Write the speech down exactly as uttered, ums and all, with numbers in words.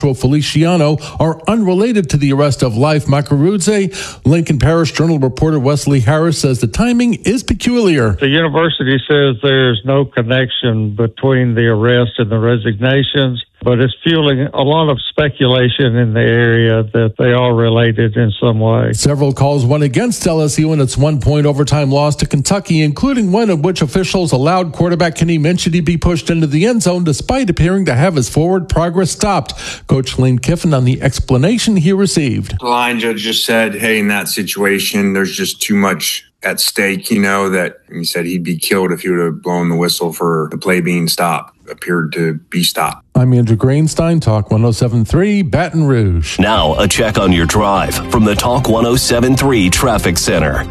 Feliciano are unrelated to the arrest of Life Macaruzzi. Lincoln Parish Journal reporter Wesley Harris says the timing is peculiar. The university says there's no connection between the arrest and the resignations, but it's fueling a lot of speculation in the area that they are related in some way. Several calls went against L S U in its one-point overtime loss to Kentucky, including one in which officials allowed quarterback Kenny Minchey to be pushed into the end zone despite appearing to have his forward progress stopped. Coach Lane Kiffin on the explanation he received. The line judge just said, hey, in that situation, there's just too much at stake, you know, that he said he'd be killed if he would have blown the whistle for the play being stopped, appeared to be stopped. I'm Andrew Greenstein, Talk one oh seven point three, Baton Rouge. Now, a check on your drive from the Talk one oh seven point three Traffic Center.